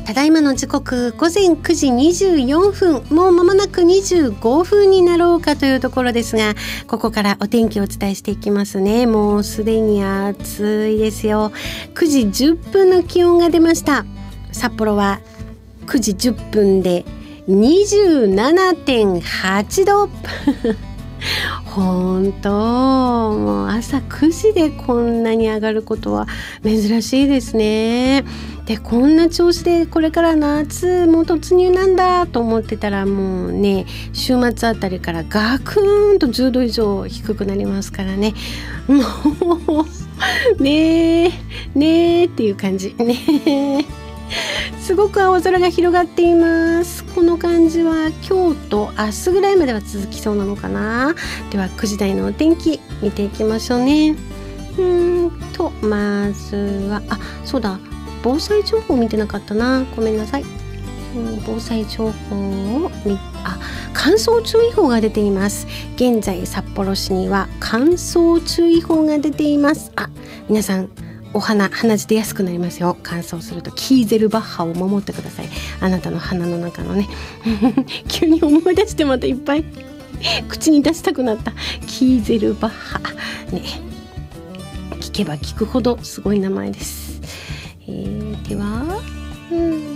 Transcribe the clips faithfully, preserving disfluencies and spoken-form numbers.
ただいまの時刻ごぜんくじにじゅうよんふん、もう間もなくにじゅうごふんになろうかというところですが、ここからお天気をお伝えしていきますね。もうすでに暑いですよ。くじじゅっぷんの気温が出ました。札幌はくじじゅっぷんで にじゅうななてんはちど本当もう朝くじでこんなに上がることは珍しいですね。でこんな調子でこれから夏もう突入なんだと思ってたら、もうね週末あたりからガクーンとじゅうど以上低くなりますからね。もうねえねえっていう感じね。すごく青空が広がっています。この感じは今日と明日ぐらいまでは続きそうなのかな。ではくじ台のお天気見ていきましょうね。うーんとまずはあそうだ防災情報見てなかったな、ごめんなさい。うん、防災情報を見あ乾燥注意報が出ています。現在札幌市には乾燥注意報が出ています。あ皆さんお花鼻血出やすくなりますよ。乾燥するとキーゼルバッハを守ってください。あなたの鼻の中のね急に思い出してまたいっぱい口に出したくなったキーゼルバッハね、聞けば聞くほどすごい名前です。えー、では、うん、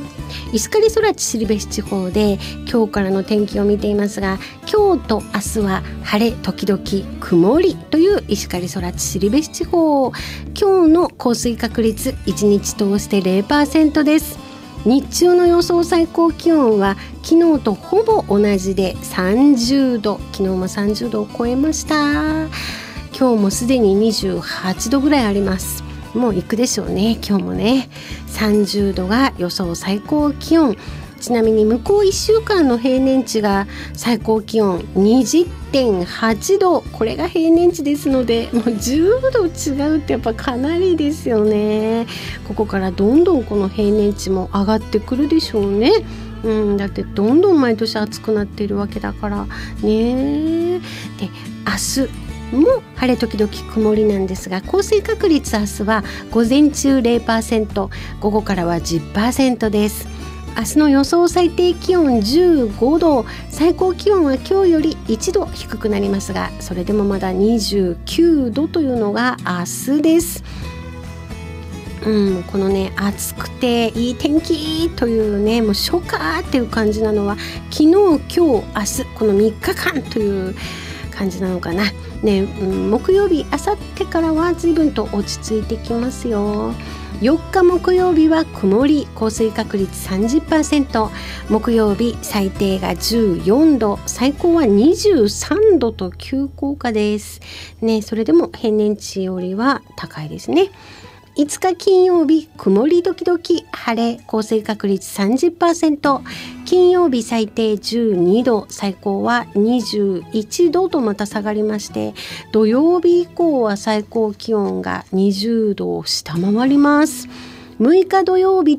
石狩空知後地方で今日からの天気を見ていますが、今日と明日は晴れ時々曇りという石狩空知後地方。今日の降水確率いちにち通して ゼロパーセント です。日中の予想最高気温は昨日とほぼ同じでさんじゅうど、昨日もさんじゅうどを超えました。今日もすでににじゅうはちどぐらいあります。もう行くでしょうね。今日もねさんじゅうどが予想最高気温。ちなみに向こういっしゅうかんの平年値が最高気温 にじゅってんはちど、これが平年値ですので、もうじゅうど違うってやっぱかなりですよね。ここからどんどんこの平年値も上がってくるでしょうね。うん、だってどんどん毎年暑くなっているわけだからね。で明日も晴れ時々曇りなんですが、降水確率明日は午前中 ゼロパーセント、 午後からは じゅっパーセント です。明日の予想最低気温じゅうごど、最高気温は今日よりいちど低くなりますが、それでもまだにじゅうきゅうどというのが明日です。うん、このね暑くていい天気というね、もう初夏っていう感じなのは昨日今日明日このみっかかんという感じなのかなね。うん、木曜日あさってからは随分と落ち着いてきますよ。よっか木曜日は曇り、降水確率 さんじゅっパーセント、 木曜日最低がじゅうよんど、最高はにじゅうさんどと急降下ですね。それでも平年値よりは高いですね。いつか金曜日曇り時々晴れ、降水確率 さんじゅっパーセント、 金曜日最低じゅうにど、最高はにじゅういちどとまた下がりまして、土曜日以降は最高気温がにじゅうどを下回ります。むいか土曜日